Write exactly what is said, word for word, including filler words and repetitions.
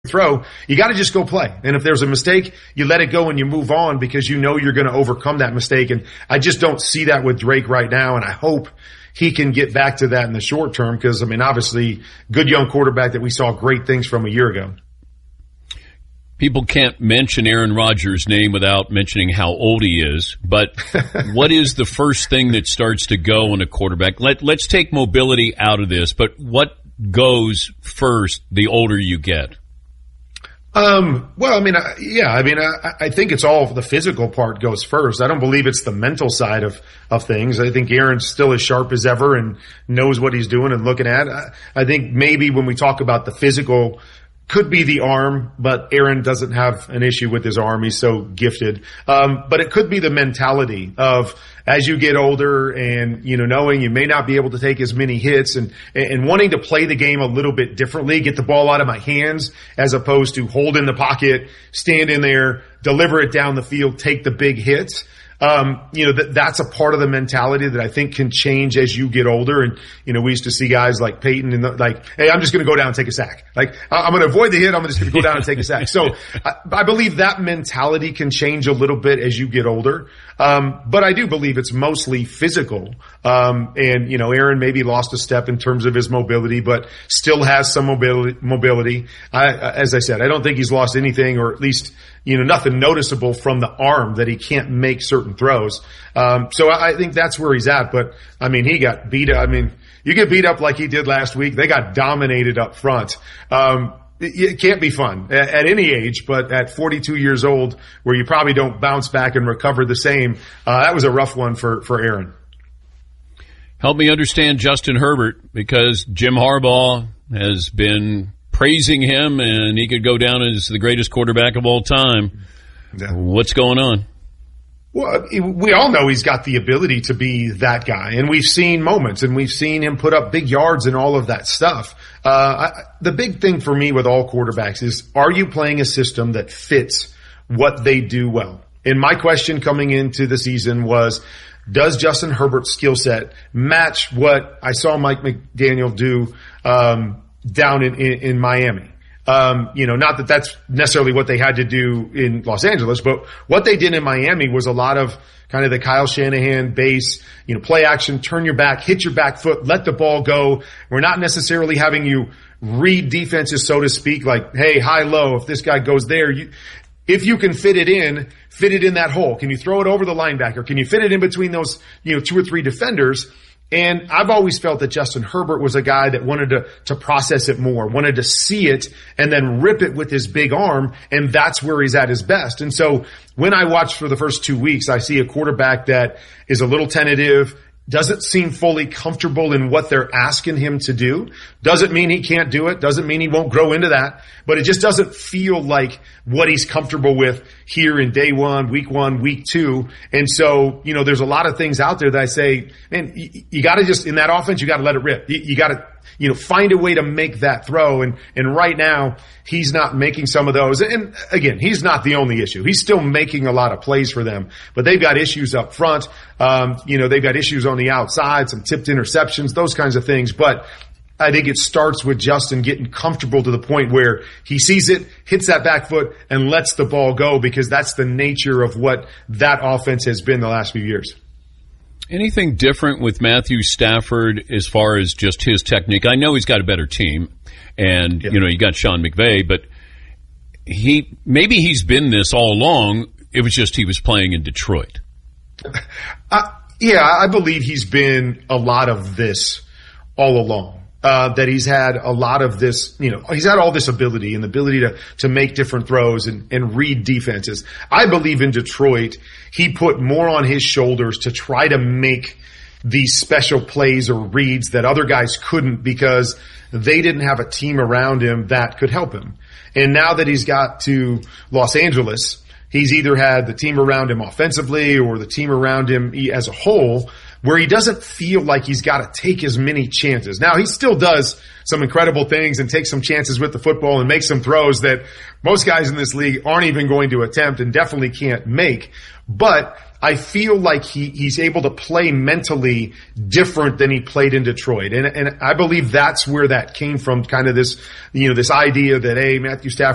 throw, you got to just go play. And if there's a mistake, you let it go and you move on because you know you're going to overcome that mistake. And I just don't see that with Drake right now. And I hope he can get back to that in the short term because, I mean, obviously, good young quarterback that we saw great things from a year ago. People can't mention Aaron Rodgers' name without mentioning how old he is. But what is the first thing that starts to go in a quarterback? Let, let's take mobility out of this, but what goes first the older you get? Um, well, I mean, uh, yeah, I mean, I, I think it's all the physical part goes first. I don't believe it's the mental side of, of things. I think Aaron's still as sharp as ever and knows what he's doing and looking at. I, I think maybe when we talk about the physical, could be the arm, but Aaron doesn't have an issue with his arm. He's so gifted. Um, but it could be the mentality of as you get older and, you know, knowing you may not be able to take as many hits and, and wanting to play the game a little bit differently, get the ball out of my hands as opposed to hold in the pocket, stand in there, deliver it down the field, take the big hits. Um, you know, that, that's a part of the mentality that I think can change as you get older. And, you know, we used to see guys like Peyton and the, like, hey, I'm just going to go down and take a sack. Like, I'm going to avoid the hit. I'm just going to go down and take a sack. So I, I believe that mentality can change a little bit as you get older. Um, but I do believe it's mostly physical. Um, and, you know, Aaron maybe lost a step in terms of his mobility, but still has some mobility, mobility. I, as I said, I don't think he's lost anything, or at least, you know, nothing noticeable from the arm that he can't make certain throws. Um, so I, I think that's where he's at. But I mean, he got beat up. I mean, you get beat up like he did last week. They got dominated up front. Um, it, it can't be fun at, at any age, but at forty-two years old, where you probably don't bounce back and recover the same, uh, that was a rough one for, for Aaron. Help me understand Justin Herbert, because Jim Harbaugh has been praising him, and he could go down as the greatest quarterback of all time. Yeah. What's going on? Well, we all know he's got the ability to be that guy, and we've seen moments, and we've seen him put up big yards and all of that stuff. Uh, I, the big thing for me with all quarterbacks is, are you playing a system that fits what they do well? And my question coming into the season was, does Justin Herbert's skill set match what I saw Mike McDaniel do um, down in, in, in Miami? Um, you know, not that that's necessarily what they had to do in Los Angeles, but what they did in Miami was a lot of kind of the Kyle Shanahan base, you know, play action, turn your back, hit your back foot, let the ball go. We're not necessarily having you read defenses, so to speak, like, hey, high, low, if this guy goes there, you, if you can fit it in, fit it in that hole. Can you throw it over the linebacker? Can you fit it in between those, you know, two or three defenders? And I've always felt that Justin Herbert was a guy that wanted to, to process it more, wanted to see it and then rip it with his big arm. And that's where he's at his best. And so when I watch for the first two weeks, I see a quarterback that is a little tentative, doesn't seem fully comfortable in what they're asking him to do. Doesn't mean he can't do it. Doesn't mean he won't grow into that. But it just doesn't feel like what he's comfortable with here in day one, week one, week two. And so, you know, there's a lot of things out there that I say, man, you, you got to just, in that offense, you got to let it rip. You, you got to, you know, find a way to make that throw. And, and right now, he's not making some of those. And again, he's not the only issue. He's still making a lot of plays for them, but they've got issues up front. Um, you know, they've got issues on the outside, some tipped interceptions, those kinds of things. But I think it starts with Justin getting comfortable to the point where he sees it, hits that back foot, and lets the ball go, because that's the nature of what that offense has been the last few years. Anything different with Matthew Stafford as far as just his technique? I know he's got a better team, and, yeah. you know, you got Sean McVay, but he maybe he's been this all along. It was just he was playing in Detroit. Uh, yeah, I believe he's been a lot of this all along. Uh, that he's had a lot of this, you know, he's had all this ability and the ability to, to make different throws and, and read defenses. I believe in Detroit, he put more on his shoulders to try to make these special plays or reads that other guys couldn't, because they didn't have a team around him that could help him. And now that he's got to Los Angeles, he's either had the team around him offensively or the team around him as a whole, where he doesn't feel like he's got to take as many chances. Now, he still does some incredible things and takes some chances with the football and makes some throws that most guys in this league aren't even going to attempt and definitely can't make. But I feel like he, he's able to play mentally different than he played in Detroit. And, and I believe that's where that came from, kind of this, you know, this idea that, hey, Matthew Stafford